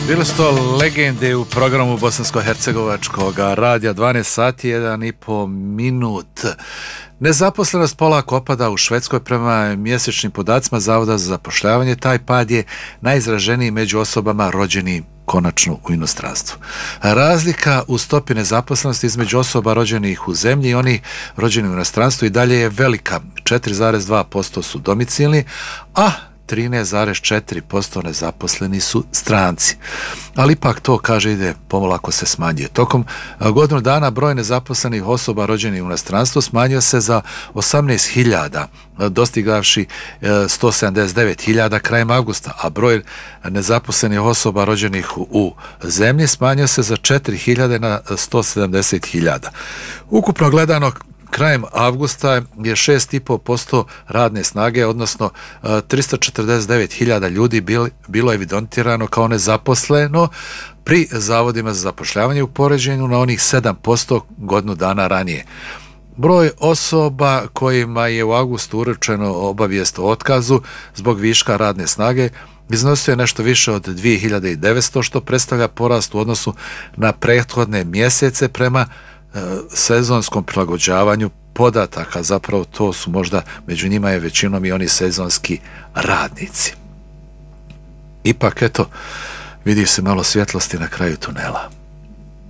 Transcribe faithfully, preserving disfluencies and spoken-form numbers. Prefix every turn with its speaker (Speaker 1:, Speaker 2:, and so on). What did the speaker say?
Speaker 1: Bile su to legende u programu bosansko-hercegovačkog radija, dvanaest sati, jedan i po minut. Nezaposlenost polako opada u Švedskoj prema mjesečnim podacima Zavoda za zapošljavanje. Taj pad je najizraženiji među osobama rođenim konačno u inostranstvu. Razlika u stopi nezaposlenosti između osoba rođenih u zemlji i oni rođeni u inostranstvu i dalje je velika. četiri zarez dva posto su domicilni, a trinaest zarez četiri posto nezaposleni su stranci. Ali ipak to, kaže, ide pomolako se smanjuje. Tokom godinu dana broj nezaposlenih osoba rođenih u inostranstvu smanjio se za osamnaest hiljada, dostigavši sto sedamdeset devet hiljada krajem avgusta, a broj nezaposlenih osoba rođenih u zemlji smanjio se za četiri hiljade na sto sedamdeset hiljada. Ukupno gledano, krajem avgusta je šest i po posto radne snage, odnosno tristo četrdeset devet hiljada ljudi bil, bilo evidentirano kao nezaposleno pri zavodima za zapošljavanje u poređenju na onih sedam posto godinu dana ranije. Broj osoba kojima je u avgustu uručeno obavijest o otkazu zbog viška radne snage iznosio je nešto više od dvije hiljade devetsto, što predstavlja porast u odnosu na prethodne mjesece prema sezonskom prilagođavanju podataka. Zapravo to su možda, među njima je većinom i oni sezonski radnici. Ipak, eto, vidi se malo svjetlosti na kraju tunela.